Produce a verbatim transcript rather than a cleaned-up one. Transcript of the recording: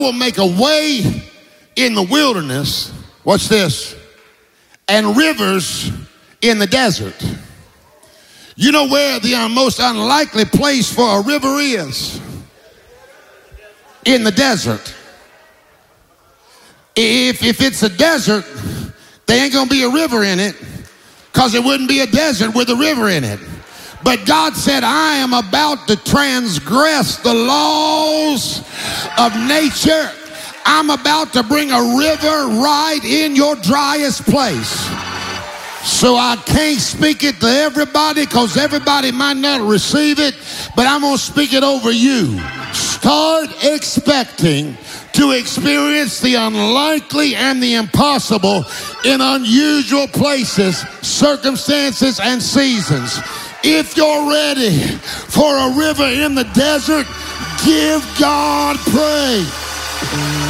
will make a way in the wilderness, watch this, and rivers in the desert. You know where the uh, most unlikely place for a river is? In the desert. If, if it's a desert, there ain't gonna be a river in it, because it wouldn't be a desert with a river in it. But God said, I am about to transgress the laws of nature. I'm about to bring a river right in your driest place. So I can't speak it to everybody, because everybody might not receive it, but I'm going to speak it over you. Start expecting to experience the unlikely and the impossible in unusual places, circumstances, and seasons. If you're ready for a river in the desert, give God praise.